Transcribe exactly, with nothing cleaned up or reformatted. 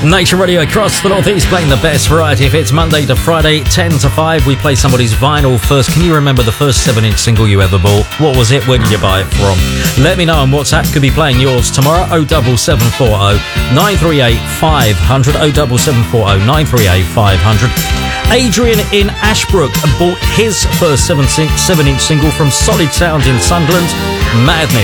Nation Radio across the Northeast, playing the best variety of hits Monday to Friday, ten to five. We play somebody's vinyl first. Can you remember the first seven inch single you ever bought? What was it? Where did you buy it from? Let me know on WhatsApp. Could be playing yours tomorrow. oh seven seven four oh nine three eight five hundred. oh seven seven four oh nine three eight five hundred. Adrian in Ashbrook bought his first seven inch single from Solid Sound in Sunderland, Madness.